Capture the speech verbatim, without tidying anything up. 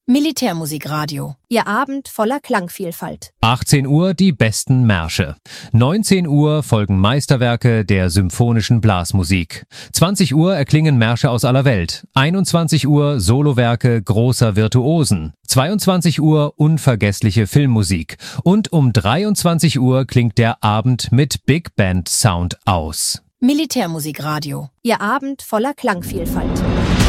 Militärmusikradio. Ihr Abend voller Klangvielfalt. achtzehn Uhr die besten Märsche. neunzehn Uhr folgen Meisterwerke der symphonischen Blasmusik. zwanzig Uhr erklingen Märsche aus aller Welt. einundzwanzig Uhr Solowerke großer Virtuosen. zweiundzwanzig Uhr unvergessliche Filmmusik. Und um dreiundzwanzig Uhr klingt der Abend mit Big Band Sound aus. Militärmusikradio. Ihr Abend voller Klangvielfalt.